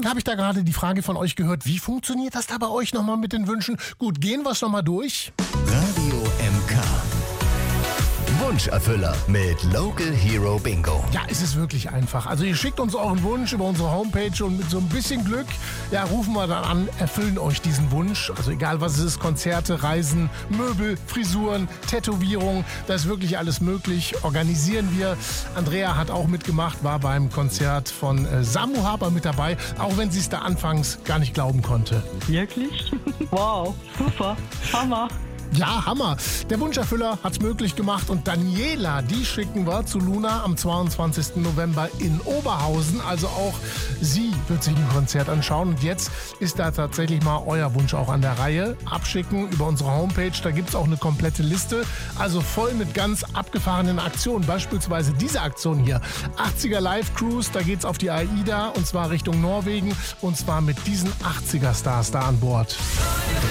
habe ich da gerade die Frage von euch gehört, wie funktioniert das da bei euch nochmal mit den Wünschen? Gut, gehen wir es nochmal durch. Radio MK. Wunscherfüller mit Local Hero Bingo. Ja, es ist wirklich einfach. Also ihr schickt uns euren Wunsch über unsere Homepage und mit so ein bisschen Glück, ja, rufen wir dann an, erfüllen euch diesen Wunsch. Also egal was es ist, Konzerte, Reisen, Möbel, Frisuren, Tätowierungen, da ist wirklich alles möglich. Organisieren wir. Andrea hat auch mitgemacht, war beim Konzert von Samu Haber mit dabei, auch wenn sie es da anfangs gar nicht glauben konnte. Wirklich? Wow, super, Hammer. Ja, Hammer. Der Wunscherfüller hat's möglich gemacht und Daniela, die schicken wir zu Luna am 22. November in Oberhausen. Also auch sie wird sich ein Konzert anschauen und jetzt ist da tatsächlich mal euer Wunsch auch an der Reihe. Abschicken über unsere Homepage, da gibt's auch eine komplette Liste, also voll mit ganz abgefahrenen Aktionen. Beispielsweise diese Aktion hier, 80er Live Cruise, da geht's auf die AIDA und zwar Richtung Norwegen und zwar mit diesen 80er Stars da an Bord.